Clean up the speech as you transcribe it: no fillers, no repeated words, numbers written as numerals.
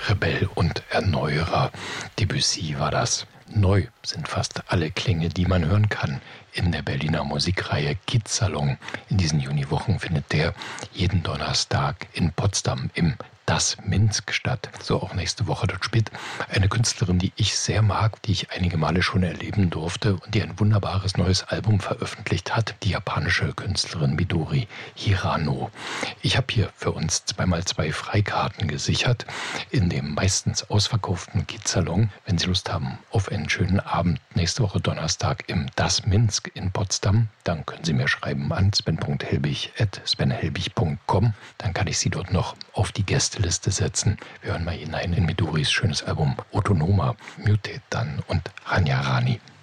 Rebell und Erneuerer. Debussy war das. Neu sind fast alle Klänge, die man hören kann in der Berliner Musikreihe Kiezsalon. In diesen Juniwochen findet der jeden Donnerstag in Potsdam im Das Minsk statt. So auch nächste Woche. Dort spielt eine Künstlerin, die ich sehr mag, die ich einige Male schon erleben durfte und die ein wunderbares neues Album veröffentlicht hat. Die japanische Künstlerin Midori Hirano. Ich habe hier für uns 2x2 Freikarten gesichert in dem meistens ausverkauften Kiezsalon. Wenn Sie Lust haben auf einen schönen Abend nächste Woche Donnerstag im Das Minsk in Potsdam, dann können Sie mir schreiben an sven.helbig@svenhelbig.com. Dann kann ich Sie dort noch auf die Gästeliste setzen. Wir hören mal hinein in Midoris schönes Album Autonoma, Muted dann und Ranyarani.